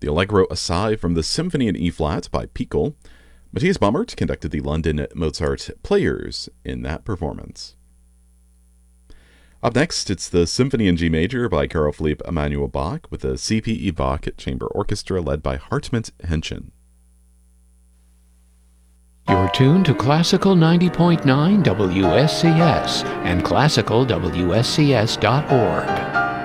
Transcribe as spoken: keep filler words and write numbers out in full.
The Allegro Assai from the Symphony in E-flat by Pickel. Matthias Baumert conducted the London Mozart Players in that performance. Up next, it's the Symphony in G Major by Carl Philipp Emanuel Bach with the C P E Bach Chamber Orchestra led by Hartmut Henschen. You're tuned to Classical ninety point nine W S C S and classical W S C S dot org.